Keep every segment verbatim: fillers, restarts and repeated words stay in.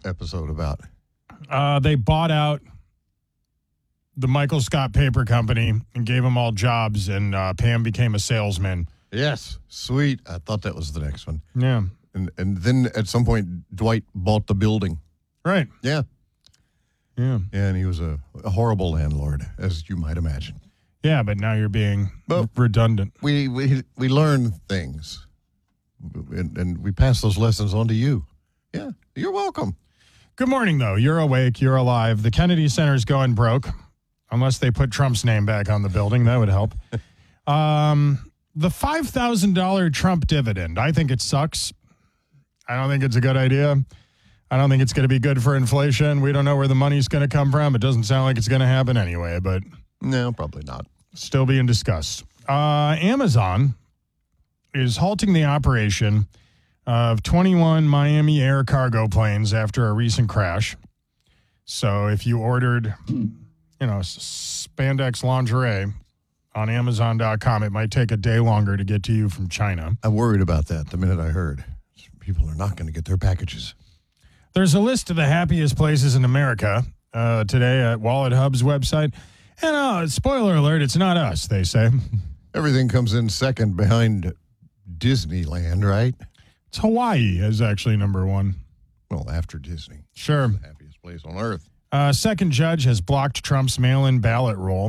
episode about? Uh, they bought out the Michael Scott Paper Company and gave them all jobs, and uh, Pam became a salesman. Yes, sweet. I thought that was the next one. Yeah. And and then at some point, Dwight bought the building. Right. Yeah. Yeah. Yeah, and he was a, a horrible landlord, as you might imagine. Yeah, but now you're being well, redundant. We we we learn things, and, and we pass those lessons on to you. Yeah, you're welcome. Good morning, though. You're awake. You're alive. The Kennedy Center's going broke, unless they put Trump's name back on the building. That would help. um, the five thousand dollars Trump dividend, I think it sucks. I don't think it's a good idea. I don't think it's going to be good for inflation. We don't know where the money's going to come from. It doesn't sound like it's going to happen anyway, but... No, probably not. Still being discussed. Uh, Amazon is halting the operation of twenty-one Miami Air cargo planes after a recent crash. So if you ordered, you know, spandex lingerie on Amazon dot com, it might take a day longer to get to you from China. I worried about that the minute I heard. People are not going to get their packages. There's a list of the happiest places in America uh, today at Wallet Hub's website. And uh, spoiler alert, it's not us, they say. Everything comes in second behind Disneyland, right? It's Hawaii is actually number one. Well, after Disney. Sure. It's the happiest place on earth. Uh, second judge has blocked Trump's mail-in ballot rule.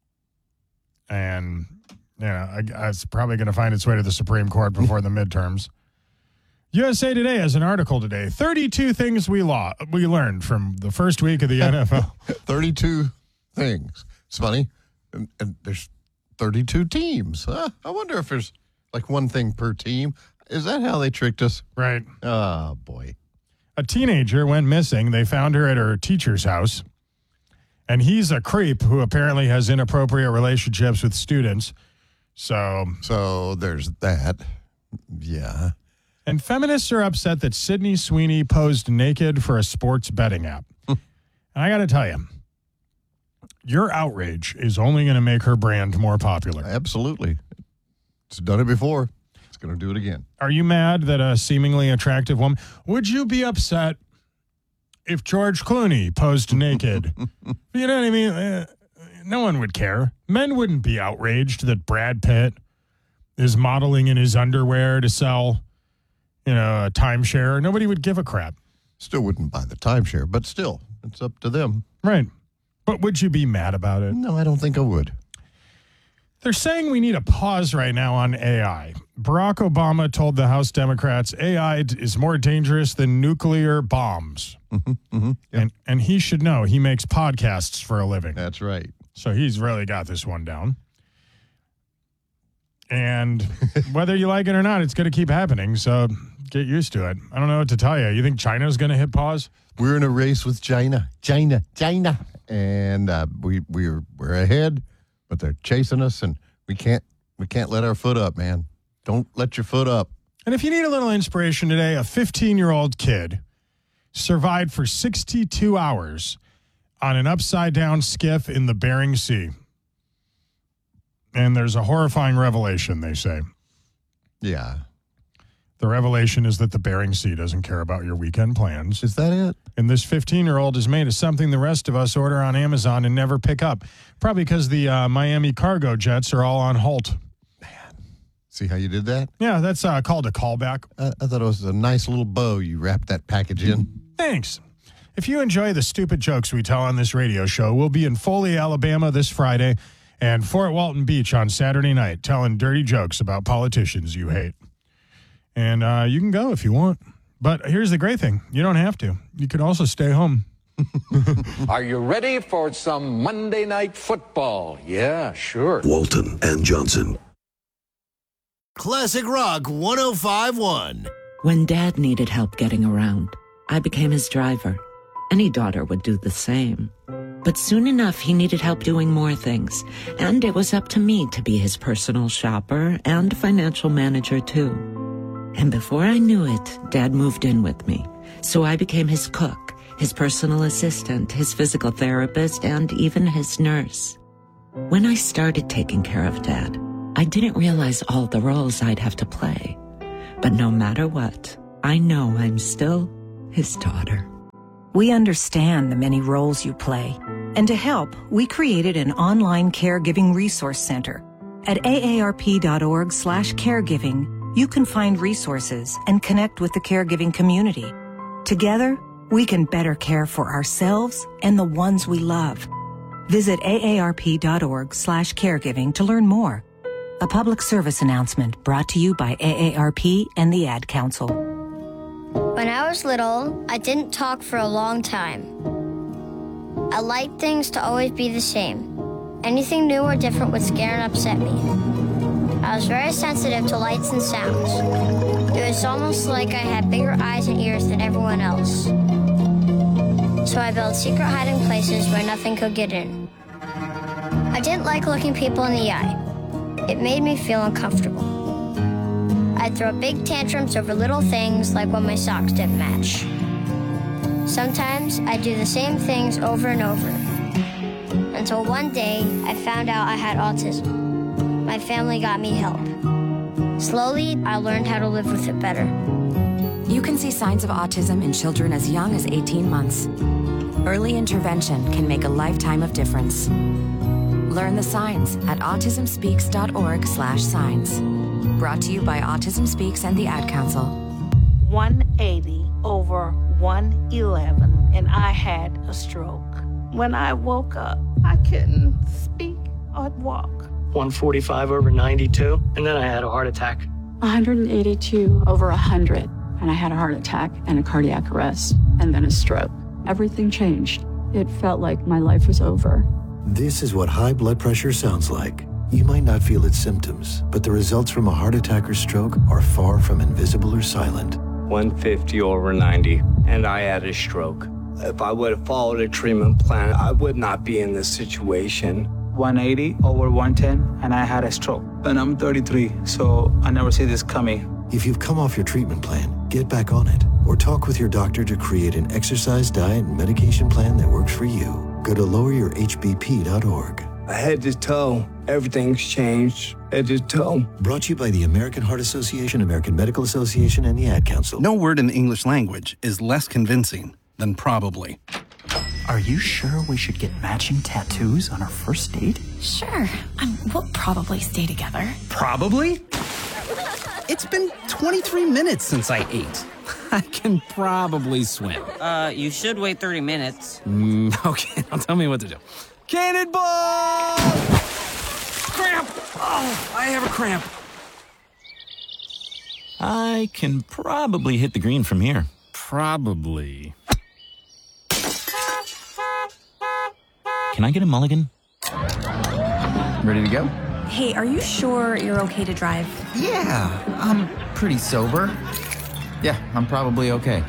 And, you know, I, I, it's probably going to find its way to the Supreme Court before the midterms. U S A Today has an article today. thirty-two things we law we learned from the first week of the N F L. thirty-two things. It's funny. And, and there's thirty-two teams. Huh? I wonder if there's like one thing per team. Is that how they tricked us? Right. Oh, boy. A teenager went missing. They found her at her teacher's house. And he's a creep who apparently has inappropriate relationships with students. So, so there's that. Yeah. And feminists are upset that Sydney Sweeney posed naked for a sports betting app. And I got to tell you, your outrage is only going to make her brand more popular. Absolutely. It's done it before. It's going to do it again. Are you mad that a seemingly attractive woman... Would you be upset if George Clooney posed naked? You know what I mean? Uh, no one would care. Men wouldn't be outraged that Brad Pitt is modeling in his underwear to sell... you know, a timeshare. Nobody would give a crap. Still wouldn't buy the timeshare, but still, it's up to them. Right. But would you be mad about it? No, I don't think I would. They're saying we need a pause right now on A I. Barack Obama told the House Democrats A I is more dangerous than nuclear bombs. Mm-hmm, mm-hmm, yeah. And and he should know. He makes podcasts for a living. That's right. So he's really got this one down. And whether you like it or not, it's going to keep happening. So get used to it. I don't know what to tell you. You think China's going to hit pause? We're in a race with China. China. China. And uh, we, we're we're ahead, but they're chasing us, and we can't we can't let our foot up, man. Don't let your foot up. And if you need a little inspiration today, a fifteen-year-old kid survived for sixty-two hours on an upside-down skiff in the Bering Sea. And there's a horrifying revelation, they say. Yeah. The revelation is that the Bering Sea doesn't care about your weekend plans. Is that it? And this fifteen-year-old is made of something the rest of us order on Amazon and never pick up. Probably because the uh, Miami cargo jets are all on halt. Man. See how you did that? Yeah, that's uh, called a callback. Uh, I thought it was a nice little bow you wrapped that package in. Thanks. If you enjoy the stupid jokes we tell on this radio show, we'll be in Foley, Alabama this Friday and Fort Walton Beach on Saturday night telling dirty jokes about politicians you hate. And uh, you can go if you want. But here's the great thing. You don't have to. You can also stay home. Are you ready for some Monday Night Football? Yeah, sure. Walton and Johnson. Classic Rock one oh five point one. When Dad needed help getting around, I became his driver. Any daughter would do the same. But soon enough, he needed help doing more things. And it was up to me to be his personal shopper and financial manager, too. And before I knew it, Dad moved in with me. So I became his cook, his personal assistant, his physical therapist, and even his nurse. When I started taking care of Dad, I didn't realize all the roles I'd have to play. But no matter what, I know I'm still his daughter. We understand the many roles you play. And to help, we created an online caregiving resource center. At aarp.org slash caregiving, you can find resources and connect with the caregiving community. Together, we can better care for ourselves and the ones we love. Visit aarp.org slash caregiving to learn more. A public service announcement brought to you by A A R P and the Ad Council. When I was little, I didn't talk for a long time. I liked things to always be the same. Anything new or different would scare and upset me. I was very sensitive to lights and sounds. It was almost like I had bigger eyes and ears than everyone else. So I built secret hiding places where nothing could get in. I didn't like looking people in the eye. It made me feel uncomfortable. I'd throw big tantrums over little things like when my socks didn't match. Sometimes I'd do the same things over and over. Until one day, I found out I had autism. My family got me help. Slowly, I learned how to live with it better. You can see signs of autism in children as young as eighteen months. Early intervention can make a lifetime of difference. Learn the signs at autismspeaks.org slash signs. Brought to you by Autism Speaks and the Ad Council. one eighty over one eleven, and I had a stroke. When I woke up, I couldn't speak or walk. one forty-five over ninety-two, and then I had a heart attack. one eighty-two over one hundred, and I had a heart attack and a cardiac arrest, and then a stroke. Everything changed. It felt like my life was over. This is what high blood pressure sounds like. You might not feel its symptoms, but the results from a heart attack or stroke are far from invisible or silent. one fifty over ninety, and I had a stroke. If I would have followed a treatment plan, I would not be in this situation. one eighty over one ten, and I had a stroke. And I'm thirty-three, so I never see this coming. If you've come off your treatment plan, get back on it. Or talk with your doctor to create an exercise, diet, and medication plan that works for you. Go to lower your h b p dot org. Head to toe, everything's changed. Head to toe. Brought to you by the American Heart Association, American Medical Association, and the Ad Council. No word in the English language is less convincing than probably. Are you sure we should get matching tattoos on our first date? Sure. Um, we'll probably stay together. Probably? It's been twenty-three minutes since I ate. I can probably swim. Uh, you should wait thirty minutes. Mm, okay, now tell me what to do. Cannonball! Cramp! Oh, I have a cramp. I can probably hit the green from here. Probably. Can I get a mulligan? Ready to go? Hey, are you sure you're okay to drive? Yeah, I'm pretty sober. Yeah, I'm probably okay.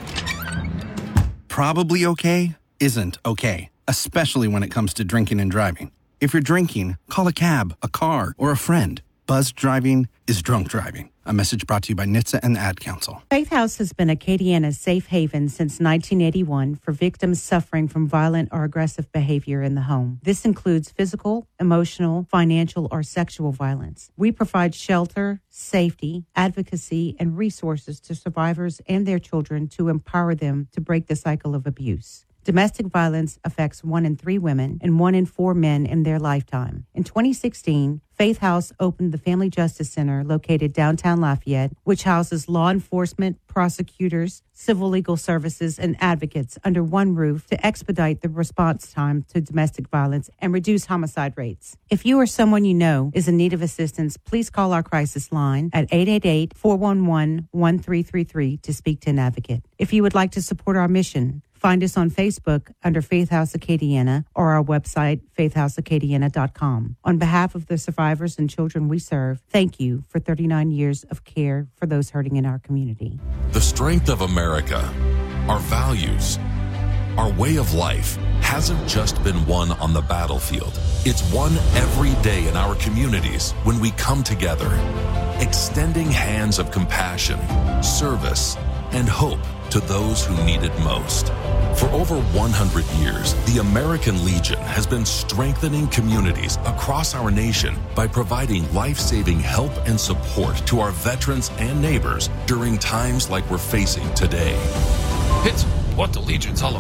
Probably okay isn't okay, especially when it comes to drinking and driving. If you're drinking, call a cab, a car, or a friend. Buzzed driving is drunk driving. A message brought to you by N H T S A and the Ad Council. Faith House has been Acadiana's safe haven since nineteen eighty-one for victims suffering from violent or aggressive behavior in the home. This includes physical, emotional, financial, or sexual violence. We provide shelter, safety, advocacy, and resources to survivors and their children to empower them to break the cycle of abuse. Domestic violence affects one in three women and one in four men in their lifetime. In twenty sixteen, Faith House opened the Family Justice Center located downtown Lafayette, which houses law enforcement, prosecutors, civil legal services, and advocates under one roof to expedite the response time to domestic violence and reduce homicide rates. If you or someone you know is in need of assistance, please call our crisis line at eight eight eight, four one one, one three three three to speak to an advocate. If you would like to support our mission, find us on Facebook under Faith House Acadiana or our website, faith house acadiana dot com. On behalf of the survivors and children we serve, thank you for thirty-nine years of care for those hurting in our community. The strength of America, our values, our way of life hasn't just been won on the battlefield. It's won every day in our communities when we come together, extending hands of compassion, service, and hope to those who need it most. For over one hundred years, the American Legion has been strengthening communities across our nation by providing life-saving help and support to our veterans and neighbors during times like we're facing today. It's what the Legion's all about.